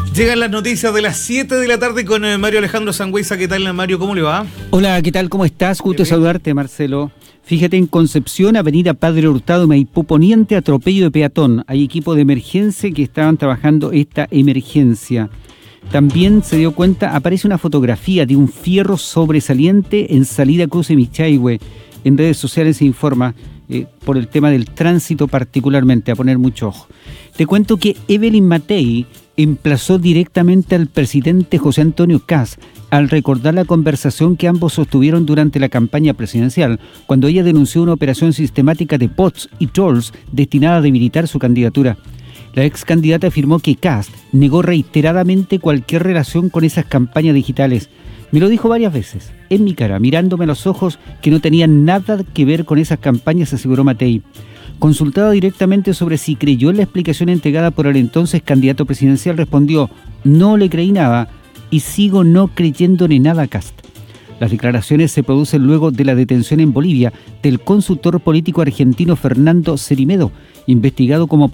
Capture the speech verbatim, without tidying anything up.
Llegan las noticias de las siete de la tarde con eh, Mario Alejandro Sangüesa. ¿Qué tal, Mario? ¿Cómo le va? Hola, ¿qué tal? ¿Cómo estás? Gusto saludarte, Marcelo. Fíjate, en Concepción, avenida Padre Hurtado, Maipú Poniente, atropello de peatón. Hay equipo de emergencia que estaban trabajando esta emergencia. También se dio cuenta, aparece una fotografía de un fierro sobresaliente en salida Cruce Michaihue. En redes sociales se informa eh, por el tema del tránsito particularmente, a poner mucho ojo. Te cuento que Evelyn Matei emplazó directamente al presidente José Antonio Kast al recordar la conversación que ambos sostuvieron durante la campaña presidencial, cuando ella denunció una operación sistemática de bots y trolls destinada a debilitar su candidatura. La ex candidata afirmó que Kast negó reiteradamente cualquier relación con esas campañas digitales. Me lo dijo varias veces, en mi cara, mirándome a los ojos, que no tenían nada que ver con esas campañas, aseguró Matei. Consultado directamente sobre si creyó en la explicación entregada por el entonces candidato presidencial, respondió: no le creí nada y sigo no creyéndole nada a Kast. Las declaraciones se producen luego de la detención en Bolivia del consultor político argentino Fernando Cerimedo, investigado como